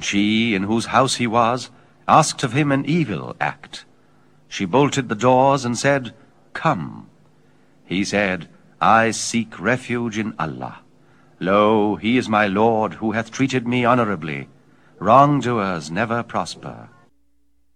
And she, in whose house he was, asked of him an evil act. She bolted the doors and said, Come. He said, I seek refuge in Allah. Lo, he is my Lord, who hath treated me honorably. Wrongdoers never prosper.